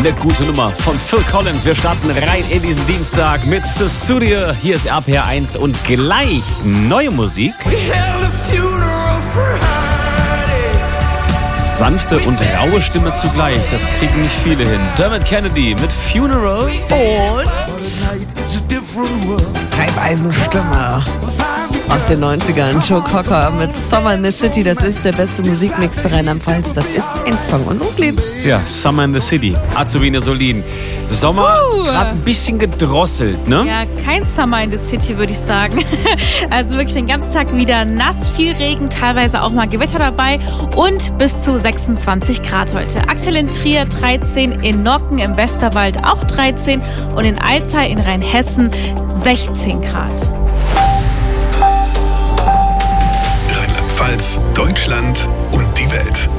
eine gute Nummer von Phil Collins. Wir starten rein in diesen Dienstag mit Sussudio. Hier ist RPR1 und gleich neue Musik. Sanfte und raue Stimme zugleich, das kriegen nicht viele hin. Dermot Kennedy mit Funeral und Reibeisenstimme aus den 90ern. Joe Cocker mit Summer in the City, das ist der beste Musikmix für Rheinland-Pfalz. Das ist ein Song unseres Lebens. ja, Summer in the City. Azubine Solin. Sommer gerade ein bisschen gedrosselt, ne? Ja, kein Summer in the City, würde ich sagen. Also wirklich den ganzen Tag wieder nass, viel Regen, teilweise auch mal Gewitter dabei und bis zu 26 Grad heute. Aktuell in Trier 13, in Nocken im Westerwald auch 13 und in Alzey in Rheinhessen 16 Grad. Rheinland-Pfalz, Deutschland und die Welt.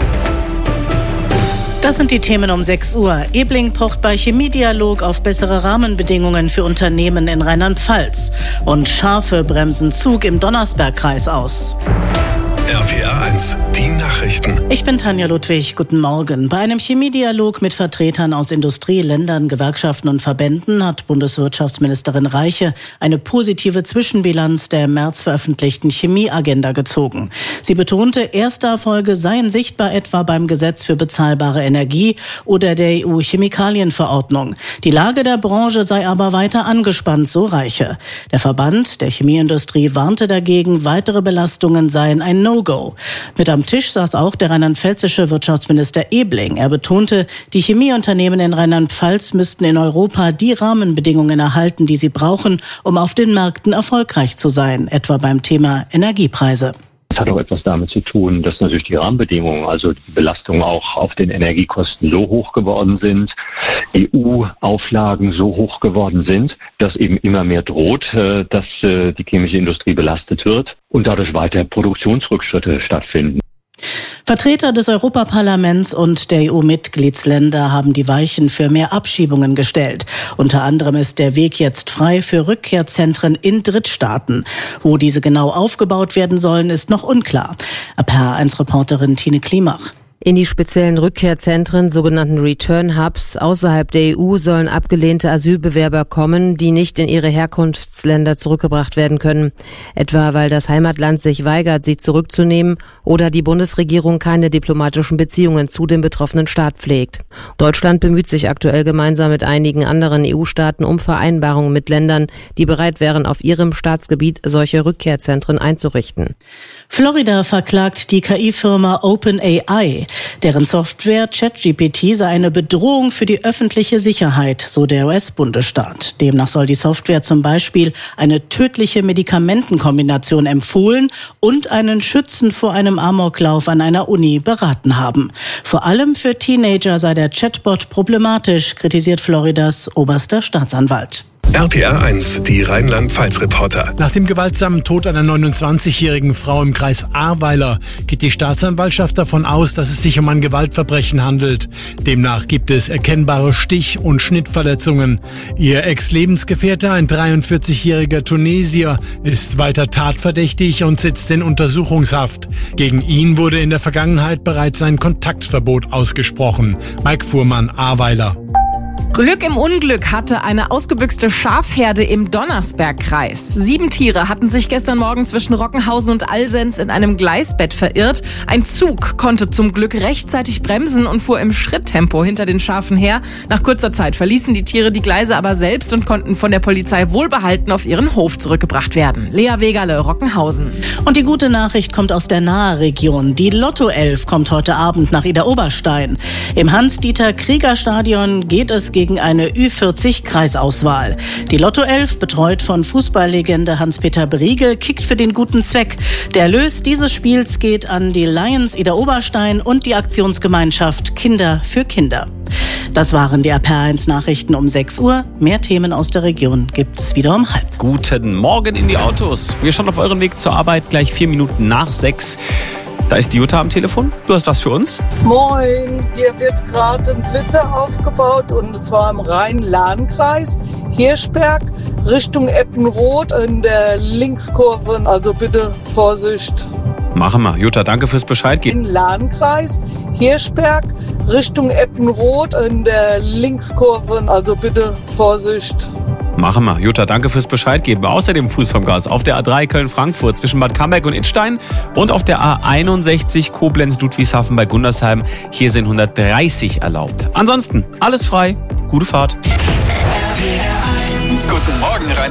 Das sind die Themen um 6 Uhr. Ebling pocht bei Chemiedialog auf bessere Rahmenbedingungen für Unternehmen in Rheinland-Pfalz. Und Schafe bremsen Zug im Donnersbergkreis aus. RPR1, die Nachrichten. Ich bin Tanja Ludwig, guten Morgen. Bei einem Chemiedialog mit Vertretern aus Industrie, Ländern, Gewerkschaften und Verbänden hat Bundeswirtschaftsministerin Reiche eine positive Zwischenbilanz der im März veröffentlichten Chemieagenda gezogen. Sie betonte, erste Erfolge seien sichtbar etwa beim Gesetz für bezahlbare Energie oder der EU-Chemikalienverordnung. Die Lage der Branche sei aber weiter angespannt, so Reiche. Der Verband der Chemieindustrie warnte dagegen, weitere Belastungen seien ein No-Go. Mit am Tisch saß auch der rheinland-pfälzische Wirtschaftsminister Ebling. Er betonte, die Chemieunternehmen in Rheinland-Pfalz müssten in Europa die Rahmenbedingungen erhalten, die sie brauchen, um auf den Märkten erfolgreich zu sein, etwa beim Thema Energiepreise. Das hat auch etwas damit zu tun, dass natürlich die Rahmenbedingungen, also die Belastungen auch auf den Energiekosten so hoch geworden sind, EU-Auflagen so hoch geworden sind, dass eben immer mehr droht, dass die chemische Industrie belastet wird und dadurch weiter Produktionsrückschritte stattfinden. Vertreter des Europaparlaments und der EU-Mitgliedsländer haben die Weichen für mehr Abschiebungen gestellt. Unter anderem ist der Weg jetzt frei für Rückkehrzentren in Drittstaaten. Wo diese genau aufgebaut werden sollen, ist noch unklar. RPR1-Reporterin Tine Klimach. In die speziellen Rückkehrzentren, sogenannten Return Hubs, außerhalb der EU sollen abgelehnte Asylbewerber kommen, die nicht in ihre Herkunftsländer zurückgebracht werden können. Etwa weil das Heimatland sich weigert, sie zurückzunehmen oder die Bundesregierung keine diplomatischen Beziehungen zu dem betroffenen Staat pflegt. Deutschland bemüht sich aktuell gemeinsam mit einigen anderen EU-Staaten um Vereinbarungen mit Ländern, die bereit wären, auf ihrem Staatsgebiet solche Rückkehrzentren einzurichten. Florida verklagt die KI-Firma OpenAI. Deren Software ChatGPT sei eine Bedrohung für die öffentliche Sicherheit, so der US-Bundesstaat. Demnach soll die Software zum Beispiel eine tödliche Medikamentenkombination empfohlen und einen Schützen vor einem Amoklauf an einer Uni beraten haben. Vor allem für Teenager sei der Chatbot problematisch, kritisiert Floridas oberster Staatsanwalt. RPR1, die Rheinland-Pfalz-Reporter. Nach dem gewaltsamen Tod einer 29-jährigen Frau im Kreis Ahrweiler geht die Staatsanwaltschaft davon aus, dass es sich um ein Gewaltverbrechen handelt. Demnach gibt es erkennbare Stich- und Schnittverletzungen. Ihr Ex-Lebensgefährte, ein 43-jähriger Tunesier, ist weiter tatverdächtig und sitzt in Untersuchungshaft. Gegen ihn wurde in der Vergangenheit bereits ein Kontaktverbot ausgesprochen. Mike Fuhrmann, Ahrweiler. Glück im Unglück hatte eine ausgebüxte Schafherde im Donnersbergkreis. 7 Tiere hatten sich gestern Morgen zwischen Rockenhausen und Alsenz in einem Gleisbett verirrt. Ein Zug konnte zum Glück rechtzeitig bremsen und fuhr im Schritttempo hinter den Schafen her. Nach kurzer Zeit verließen die Tiere die Gleise aber selbst und konnten von der Polizei wohlbehalten auf ihren Hof zurückgebracht werden. Lea Wegerle, Rockenhausen. Und die gute Nachricht kommt aus der Nahe-Region. Die Lotto-11 kommt heute Abend nach Idar-Oberstein. Im Hans-Dieter-Krieger-Stadion geht es gegen eine Ü40-Kreisauswahl. Die Lotto 11, betreut von Fußballlegende Hans-Peter Briegel, kickt für den guten Zweck. Der Erlös dieses Spiels geht an die Lions Idar-Oberstein und die Aktionsgemeinschaft Kinder für Kinder. Das waren die RPR1 Nachrichten um 6 Uhr. Mehr Themen aus der Region gibt es wieder um 5:30. Guten Morgen in die Autos. Wir schauen auf euren Weg zur Arbeit, gleich 4 Minuten nach 6. Da ist die Jutta am Telefon. Du hast was für uns? Moin, hier wird gerade ein Blitzer aufgebaut und zwar im Rhein-Lahn-Kreis, Hirschberg, Richtung Eppenroth in der Linkskurve. Also bitte Vorsicht. Machen wir. Jutta, danke fürs Bescheid geben. Im Lahnkreis, Hirschberg, Richtung Eppenroth in der Linkskurve. Also bitte Vorsicht. Machen wir. Jutta, danke fürs Bescheid geben. Außerdem Fuß vom Gas auf der A3 Köln-Frankfurt zwischen Bad Camberg und Idstein und auf der A61 Koblenz-Ludwigshafen bei Gundersheim. Hier sind 130 erlaubt. Ansonsten alles frei. Gute Fahrt. Guten Morgen,